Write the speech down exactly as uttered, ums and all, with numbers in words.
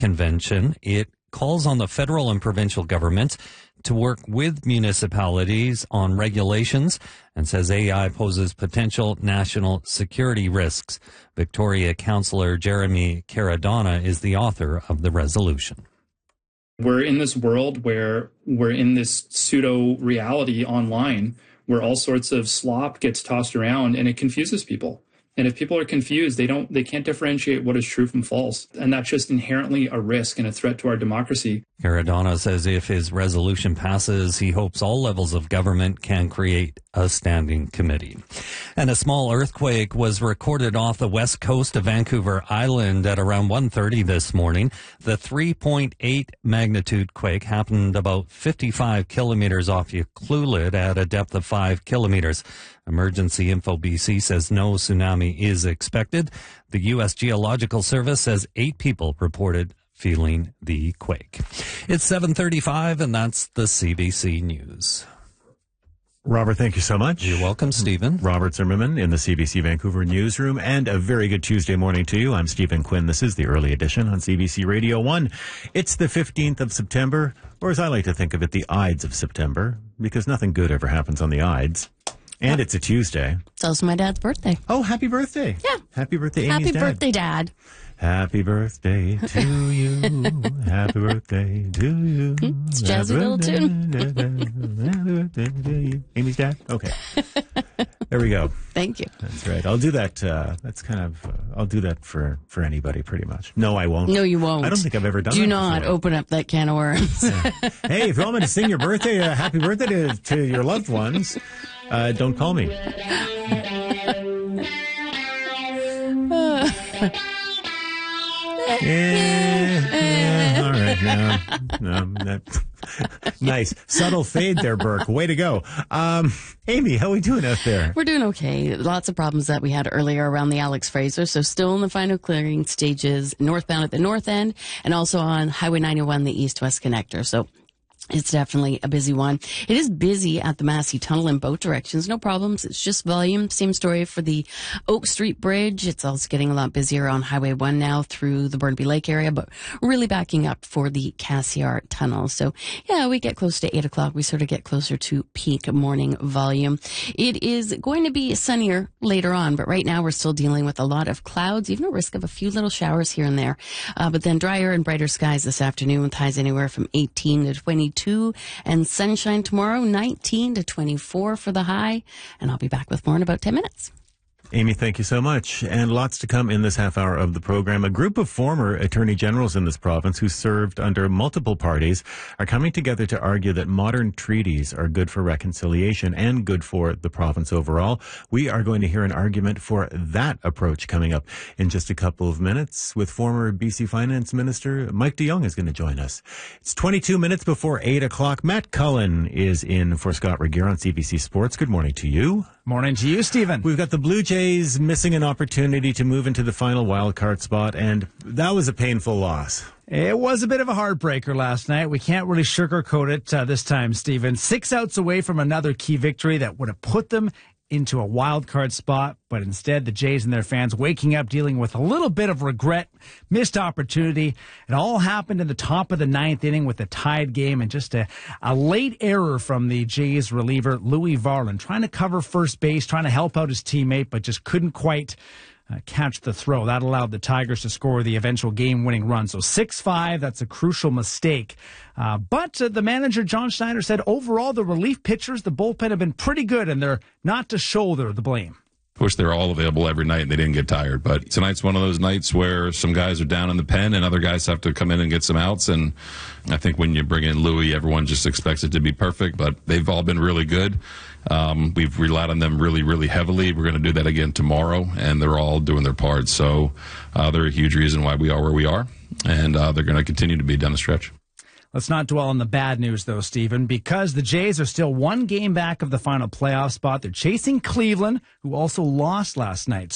convention. It calls on the federal and provincial governments to work with municipalities on regulations and says A I poses potential national security risks. Victoria Councillor Jeremy Caradonna is the author of the resolution. We're in this world where we're in this pseudo reality online where all sorts of slop gets tossed around and it confuses people. And if people are confused, they don't, they can't differentiate what is true from false. And that's just inherently a risk and a threat to our democracy. Caradonna says if his resolution passes, he hopes all levels of government can create a standing committee. And a small earthquake was recorded off the west coast of Vancouver Island at around one thirty this morning. The three point eight magnitude quake happened about fifty-five kilometers off Ucluelet at a depth of five kilometers. Emergency Info B C says no tsunami is expected. The U S Geological Service says eight people reported feeling the quake. It's seven thirty-five, and that's the C B C News. Robert, thank you so much. You're welcome, Stephen. Robert Zimmerman in the C B C Vancouver newsroom, and a very good Tuesday morning to you. I'm Stephen Quinn. This is the early edition on C B C Radio one. It's the fifteenth of September, or as I like to think of it, the Ides of September, because nothing good ever happens on the Ides. And it's a Tuesday. It's also my dad's birthday. Oh, happy birthday. Yeah. Happy birthday, Amy's Happy dad. birthday, Dad. Happy birthday to you. Happy birthday to you. It's a jazzy little tune. Happy birthday to you. Amy's dad? Okay. There we go. Thank you. That's right. I'll do that. Uh, that's kind of, uh, I'll do that for, for anybody pretty much. No, I won't. No, you won't. I don't think I've ever done do that Do not before. open up that can of worms. Yeah. Hey, if you want me to sing your birthday, uh, happy birthday to, to your loved ones, uh, don't call me. Yeah, yeah, all right, no, no, that, nice. Subtle fade there, Burke. Way to go. Um, Amy, how are we doing out there? We're doing okay. Lots of problems that we had earlier around the Alex Fraser, so still in the final clearing stages, northbound at the north end, and also on Highway ninety-one, the east-west connector, so it's definitely a busy one. It is busy at the Massey Tunnel in both directions. No problems. It's just volume. Same story for the Oak Street Bridge. It's also getting a lot busier on Highway one now through the Burnaby Lake area, but really backing up for the Cassiar Tunnel. So, yeah, we get close to eight o'clock. We sort of get closer to peak morning volume. It is going to be sunnier later on, but right now we're still dealing with a lot of clouds, even a risk of a few little showers here and there. Uh, but then drier and brighter skies this afternoon with highs anywhere from eighteen to twenty-two. And sunshine tomorrow, nineteen to twenty-four for the high. And I'll be back with more in about ten minutes. Amy, thank you so much. And lots to come in this half hour of the program. A group of former attorney generals in this province who served under multiple parties are coming together to argue that modern treaties are good for reconciliation and good for the province overall. We are going to hear an argument for that approach coming up in just a couple of minutes with former B C Finance Minister Mike de Jong is going to join us. It's twenty-two minutes before eight o'clock. Matt Cullen is in for Scott Regeer on C B C Sports. Good morning to you. Morning to you, Stephen. We've got the Blue Jays missing an opportunity to move into the final wild card spot, and that was a painful loss. It was a bit of a heartbreaker last night. We can't really sugarcoat it uh, this time, Stephen. Six outs away from another key victory that would have put them into a wild card spot, but instead the Jays and their fans waking up dealing with a little bit of regret, missed opportunity. It all happened in the top of the ninth inning with a tied game and just a, a late error from the Jays reliever Louis Varland, trying to cover first base, trying to help out his teammate, but just couldn't quite Uh, catch the throw. That allowed the Tigers to score the eventual game-winning run. So six five, that's a crucial mistake. Uh, but uh, the manager, John Schneider, said overall the relief pitchers, the bullpen have been pretty good, and they're not to shoulder the blame. Wish they were all available every night and they didn't get tired. But tonight's one of those nights where some guys are down in the pen and other guys have to come in and get some outs. And I think when you bring in Louis, everyone just expects it to be perfect. But they've all been really good. Um, we've relied on them really, really heavily. We're going to do that again tomorrow, and they're all doing their part. So uh, they're a huge reason why we are where we are, and uh, they're going to continue to be down the stretch. Let's not dwell on the bad news, though, Stephen, because the Jays are still one game back of the final playoff spot. They're chasing Cleveland, who also lost last night.